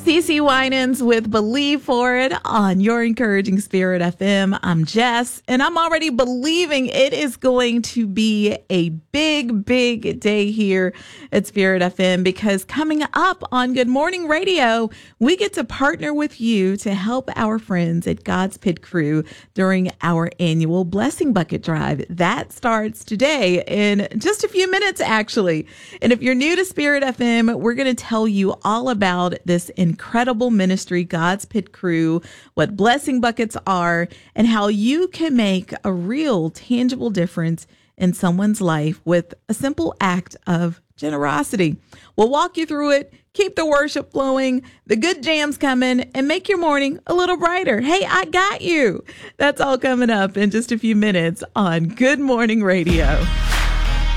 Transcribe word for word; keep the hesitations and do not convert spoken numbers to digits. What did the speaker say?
CeCe Winans with Believe For It on your Encouraging Spirit F M. I'm Jess, and I'm already believing it is going to be a big, big day here at Spirit F M, because coming up on Good Morning Radio, we get to partner with you to help our friends at God's Pit Crew during our annual Blessing Bucket Drive. That starts today in just a few minutes, actually. And if you're new to Spirit F M, we're going to tell you all about this incredible ministry, God's Pit Crew, what blessing buckets are, and how you can make a real tangible difference in someone's life with a simple act of generosity. We'll walk you through it, keep the worship flowing, the good jams coming, and make your morning a little brighter. Hey, I got you. That's all coming up in just a few minutes on Good Morning Radio.